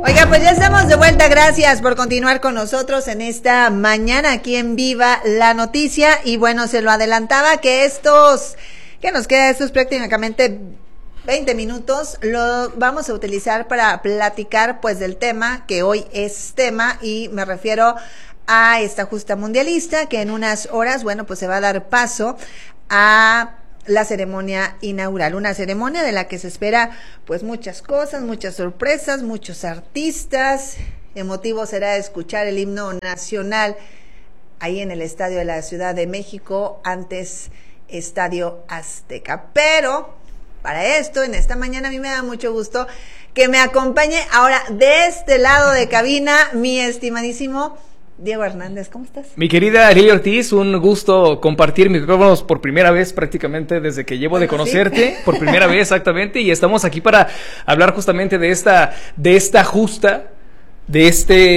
Oiga, pues ya estamos de vuelta, gracias por continuar con nosotros en esta mañana aquí en Viva la Noticia. Y bueno, se lo adelantaba que nos queda estos prácticamente 20 minutos, lo vamos a utilizar para platicar pues del tema que hoy es tema, y me refiero a esta justa mundialista que en unas horas, bueno, pues se va a dar paso a la ceremonia inaugural, una ceremonia de la que se espera pues muchas cosas, muchas sorpresas, muchos artistas. Emotivo será escuchar el himno nacional ahí en el Estadio de la Ciudad de México, antes Estadio Azteca. Pero para esto, en esta mañana, a mí me da mucho gusto que me acompañe ahora de este lado de cabina mi estimadísimo Diego Hernández. ¿Cómo estás? Mi querida Lili Ortiz, un gusto compartir micrófonos por primera vez prácticamente desde que llevo de conocerte, ¿sí? Por primera vez exactamente, y estamos aquí para hablar justamente de esta justa, de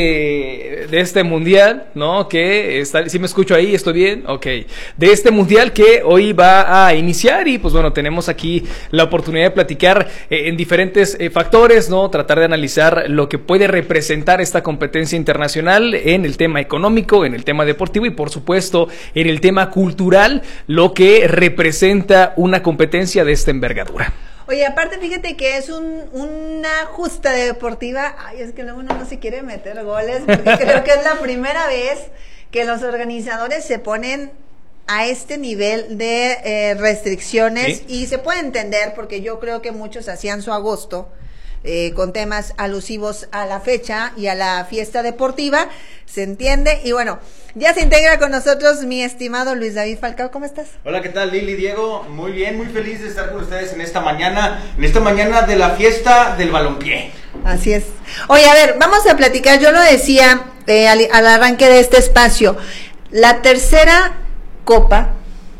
este mundial, ¿no? Que está, si me escucho ahí, ¿estoy bien? Ok. De este mundial que hoy va a iniciar, y pues bueno, tenemos aquí la oportunidad de platicar en diferentes factores, ¿no? Tratar de analizar lo que puede representar esta competencia internacional en el tema económico, en el tema deportivo y por supuesto en el tema cultural, lo que representa una competencia de esta envergadura. Oye, aparte fíjate que es una justa deportiva. Ay, es que luego uno no se quiere meter goles, porque creo que es la primera vez que los organizadores se ponen a este nivel de restricciones, ¿sí? Y se puede entender porque yo creo que muchos hacían su agosto con temas alusivos a la fecha y a la fiesta deportiva, se entiende. Y bueno, ya se integra con nosotros mi estimado Luis David Falcao. ¿Cómo estás? Hola, ¿qué tal, Lili, Diego? Muy bien, muy feliz de estar con ustedes en esta mañana de la fiesta del balompié. Así es. Oye, a ver, vamos a platicar. Yo lo decía al arranque de este espacio, la tercera copa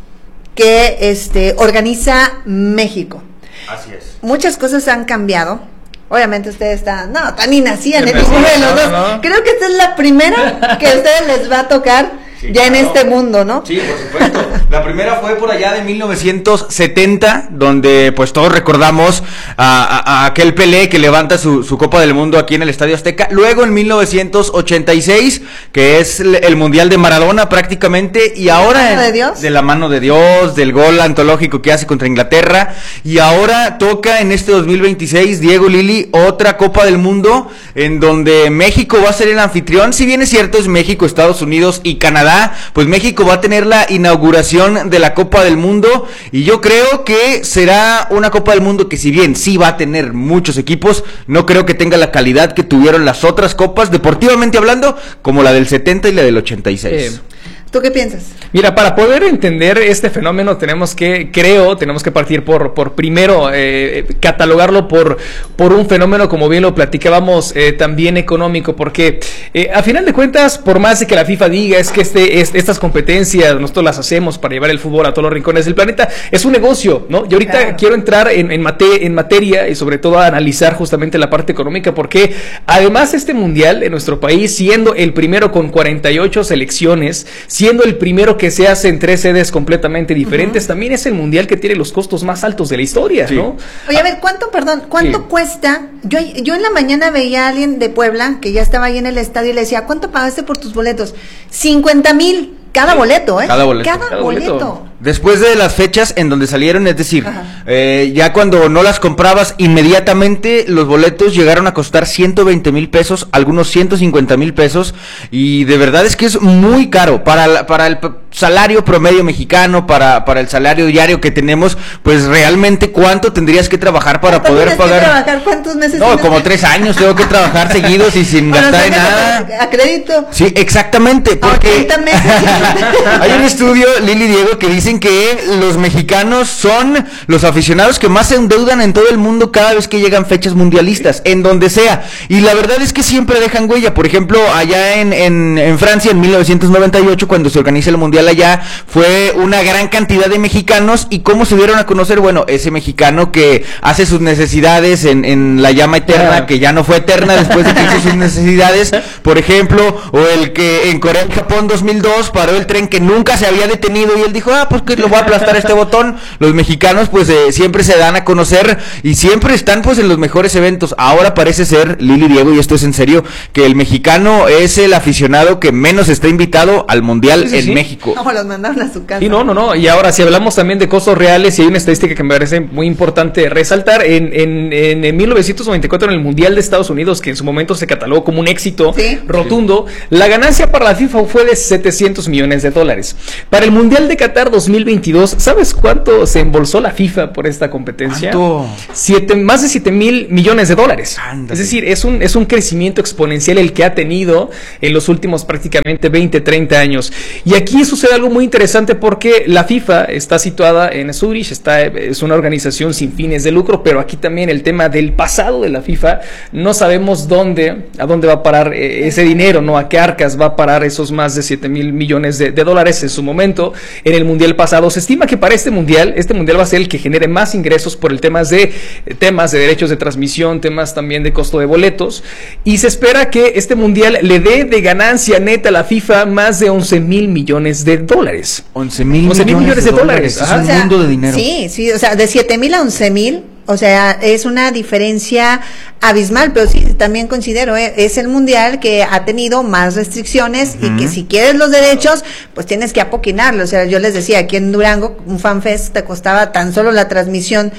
que organiza México. Así es. Muchas cosas han cambiado. Obviamente ustedes ni nacían en ninguno de los dos. No. Creo que esta es la primera que a ustedes les va a tocar, sí, ya claro, en este mundo, ¿no? Sí, por supuesto. La primera fue por allá de 1970, donde pues todos recordamos a aquel Pelé que levanta su Copa del Mundo aquí en el Estadio Azteca. Luego en 1986, que es el Mundial de Maradona prácticamente, y ahora de la mano de Dios, del gol antológico que hace contra Inglaterra, y ahora toca en este 2026, Diego, Lili, otra Copa del Mundo en donde México va a ser el anfitrión. Si bien es cierto, es México, Estados Unidos y Canadá, pues México va a tener la inauguración de la Copa del Mundo, y yo creo que será una Copa del Mundo que, si bien sí va a tener muchos equipos, no creo que tenga la calidad que tuvieron las otras copas, deportivamente hablando, como la del 70 y la del 86. ¿Tú qué piensas? Mira, para poder entender este fenómeno tenemos que partir por primero catalogarlo por un fenómeno, como bien lo platicábamos, también económico, porque a final de cuentas, por más de que la FIFA diga es que estas competencias nosotros las hacemos para llevar el fútbol a todos los rincones del planeta, es un negocio, ¿no? Y ahorita claro, quiero entrar en materia y sobre todo a analizar justamente la parte económica, porque además este mundial en nuestro país, siendo el primero con 48 selecciones, siendo el primero que se hace en 3 sedes completamente diferentes, también es el mundial que tiene los costos más altos de la historia, sí, ¿no? Oye, a ver, ¿cuánto sí cuesta? Yo en la mañana veía a alguien de Puebla que ya estaba ahí en el estadio y le decía, ¿cuánto pagaste por tus boletos? 50,000 cada boleto, ¿eh? Cada boleto. Después de las fechas en donde salieron, es decir, ya cuando no las comprabas inmediatamente, los boletos llegaron a costar 120,000 pesos, algunos 150,000 pesos, y de verdad es que es muy caro para el salario promedio mexicano, para el salario diario que tenemos. Pues realmente, ¿cuánto tendrías que trabajar para poder pagar? ¿Trabajar cuántos meses? No, como 3 años tengo que trabajar seguidos y sin gastar en nada. ¿A crédito? Sí, exactamente, porque hay un estudio, Lili, Diego, que dice que los mexicanos son los aficionados que más se endeudan en todo el mundo cada vez que llegan fechas mundialistas, en donde sea, y la verdad es que siempre dejan huella. Por ejemplo, allá en Francia, en 1998, cuando se organiza el mundial allá, fue una gran cantidad de mexicanos, y ¿cómo se dieron a conocer? Bueno, ese mexicano que hace sus necesidades en la llama eterna, que ya no fue eterna después de que hizo sus necesidades, por ejemplo, o el que en Corea y Japón 2002 paró el tren que nunca se había detenido, y él dijo, pues pues que lo voy a aplastar este botón. Los mexicanos pues siempre se dan a conocer y siempre están pues en los mejores eventos. Ahora parece ser, Lili, Diego, y esto es en serio, que el mexicano es el aficionado que menos está invitado al mundial en México. No, los mandaron a su casa. Y no, y ahora si hablamos también de costos reales, y hay una estadística que me parece muy importante resaltar, en 1994 en el Mundial de Estados Unidos, que en su momento se catalogó como un éxito rotundo, la ganancia para la FIFA fue de $700 millones. Para el Mundial de Qatar 2022, ¿sabes cuánto se embolsó la FIFA por esta competencia? ¿Cuánto? Más de $7,000 millones. Ándale. Es decir, es un crecimiento exponencial el que ha tenido en los últimos prácticamente 20, 30 años. Y aquí sucede algo muy interesante porque la FIFA está situada en Zurich, es una organización sin fines de lucro, pero aquí también el tema del pasado de la FIFA, no sabemos a dónde va a parar ese dinero, ¿no? A qué arcas va a parar esos más de $7,000 millones de dólares en su momento en el mundial pasado. Se estima que para este mundial va a ser el que genere más ingresos por el temas de derechos de transmisión, temas también de costo de boletos, y se espera que este mundial le dé de ganancia neta a la FIFA más de $11,000 millones. 11,000 millones de dólares. Es un mundo de dinero. Sí, o sea, de 7,000 a 11,000. O sea, es una diferencia abismal, pero sí, también considero, es el mundial que ha tenido más restricciones y que si quieres los derechos, pues tienes que apoquinarlo. O sea, yo les decía, aquí en Durango, un FanFest te costaba tan solo la transmisión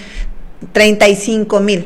35,000.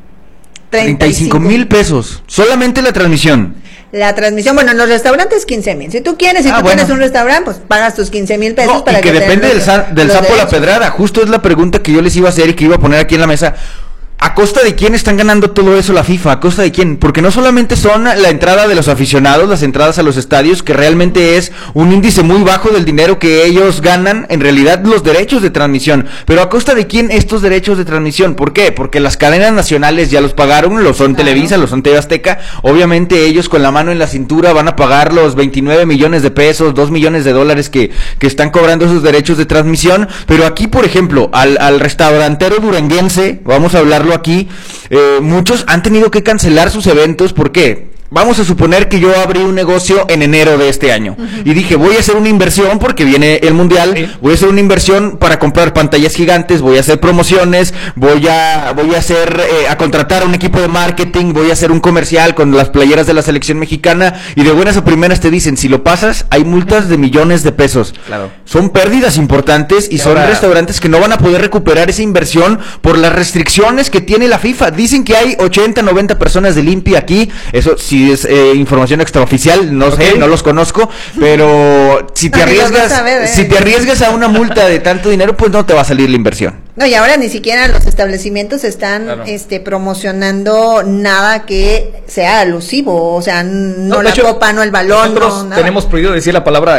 35,000 pesos. Solamente la transmisión. La transmisión, bueno, en los restaurantes 15,000. Si tú quieres, tienes un restaurante, pues pagas tus 15,000 pesos para que depende del sapo la pedrada. Justo es la pregunta que yo les iba a hacer y que iba a poner aquí en la mesa. ¿A costa de quién están ganando todo eso la FIFA? ¿A costa de quién? Porque no solamente son la entrada de los aficionados, las entradas a los estadios, que realmente es un índice muy bajo del dinero que ellos ganan, en realidad los derechos de transmisión. Pero ¿a costa de quién estos derechos de transmisión? ¿Por qué? Porque las cadenas nacionales ya los pagaron, lo son Televisa, lo son TV Azteca. Obviamente ellos con la mano en la cintura van a pagar los 29 millones de pesos, $2 millones que están cobrando esos derechos de transmisión. Pero aquí, por ejemplo, al restaurantero duranguense, vamos a hablarlo aquí, muchos han tenido que cancelar sus eventos. ¿Por qué? Vamos a suponer que yo abrí un negocio en enero de este año y dije, voy a hacer una inversión porque viene el mundial, voy a hacer una inversión para comprar pantallas gigantes, voy a hacer promociones, voy a contratar un equipo de marketing, voy a hacer un comercial con las playeras de la selección mexicana, y de buenas a primeras te dicen, si lo pasas, hay multas de millones de pesos. Claro. Son pérdidas importantes y son restaurantes que no van a poder recuperar esa inversión por las restricciones que tiene la FIFA. Dicen que hay 80, 90 personas de limpia aquí, eso sí es información extraoficial, no sé, no los conozco, pero si te arriesgas a una multa de tanto dinero, pues no te va a salir la inversión. No, y ahora ni siquiera los establecimientos están promocionando nada que sea alusivo, o sea, no la copa, no el balón, nosotros no tenemos prohibido decir la palabra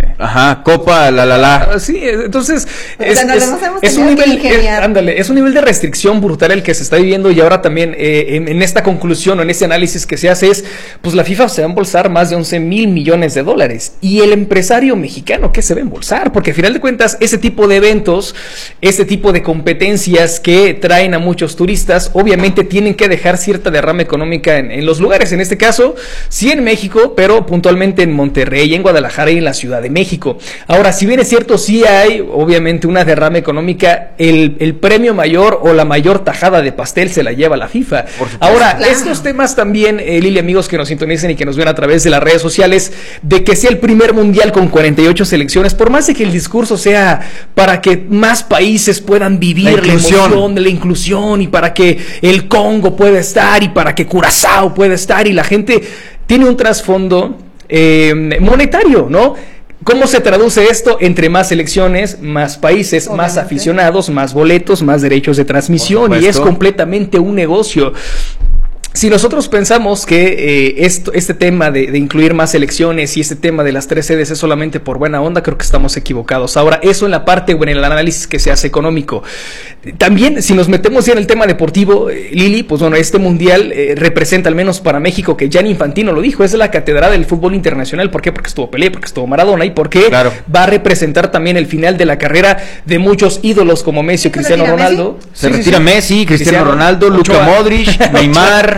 copa, la. Sí, entonces es un nivel de restricción brutal el que se está viviendo, y ahora también en esta conclusión o en este análisis que se hace es, pues la FIFA se va a embolsar más de $11,000 millones, y el empresario mexicano, ¿qué se va a embolsar? Porque al final de cuentas, ese tipo de eventos, este tipo de competencias que traen a muchos turistas, obviamente tienen que dejar cierta derrama económica en los lugares, en este caso, sí en México, pero puntualmente en Monterrey, en Guadalajara y en la Ciudad de México. Ahora, si bien es cierto, sí hay obviamente una derrama económica, el premio mayor o la mayor tajada de pastel se la lleva la FIFA. Ahora, estos temas también, Lili, amigos que nos sintonicen y que nos ven a través de las redes sociales, de que sea el primer mundial con 48 selecciones, por más de que el discurso sea para que más países puedan vivir la emoción de la inclusión, y para que el Congo pueda estar, y para que Curazao pueda estar, y la gente tiene un trasfondo monetario, ¿no? ¿Cómo se traduce esto? Entre más selecciones, más países, más aficionados, más boletos, más derechos de transmisión, y es completamente un negocio. Si nosotros pensamos que este tema de incluir más selecciones y este tema de las 3 sedes es solamente por buena onda, creo que estamos equivocados. Ahora, eso en la parte, en el análisis que se hace económico. También, si nos metemos ya en el tema deportivo, Lili, pues bueno, este mundial representa, al menos para México, que Gianni Infantino lo dijo, es la catedral del fútbol internacional. ¿Por qué? Porque estuvo Pelé, porque estuvo Maradona, y porque va a representar también el final de la carrera de muchos ídolos como Messi o Cristiano Ronaldo. Se retira Messi, Cristiano Ronaldo, Luka Modric, Neymar.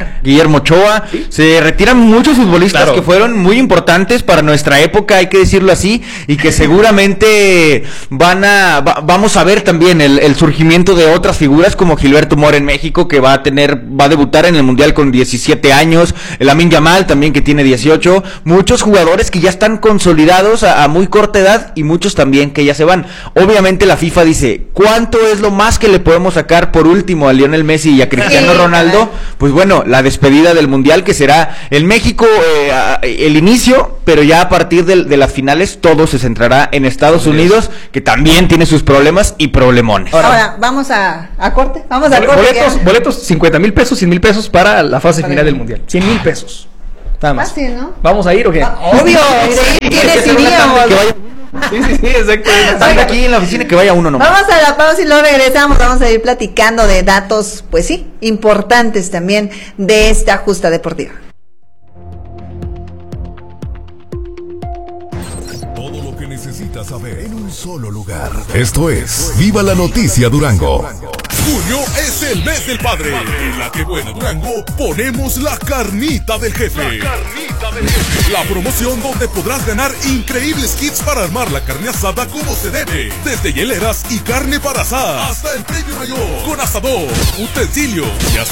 Guillermo Ochoa. ¿Sí? Se retiran muchos futbolistas Claro. que fueron muy importantes para nuestra época, hay que decirlo así, y que seguramente vamos a ver también el surgimiento de otras figuras como Gilberto Mora en México, que va a debutar en el Mundial con 17 años, el Lamine Yamal también, que tiene 18, muchos jugadores que ya están consolidados a muy corta edad, y muchos también que ya se van. Obviamente la FIFA dice, ¿cuánto es lo más que le podemos sacar por último a Lionel Messi y a Cristiano Ronaldo? Pues bueno, la despedida del Mundial, que será en México el inicio, pero ya a partir de las finales todo se centrará en Estados Unidos, que también tiene sus problemas y problemones. Ahora, vamos a corte. Vamos a corte. Boletos 50,000 pesos, 100,000 pesos para la fase final del Mundial. 100,000 pesos. Nada más. Fácil, ¿no? ¿Vamos a ir o qué? Obvio, ¿quiénes iríamos? Sí, exacto. Están aquí en la oficina, que vaya uno nomás. Vamos a la pausa y luego regresamos. Vamos a ir platicando de datos, pues sí, importantes también de esta justa deportiva. Todo lo que necesitas saber en un solo lugar. Esto es Viva la Noticia Durango. Junio es el mes del padre. En la que buena Durango ponemos la carnita del jefe. La promoción donde podrás ganar increíbles kits para armar la carne asada como se debe. Desde hieleras y carne para asar hasta el premio mayor con asador, utensilio y hasta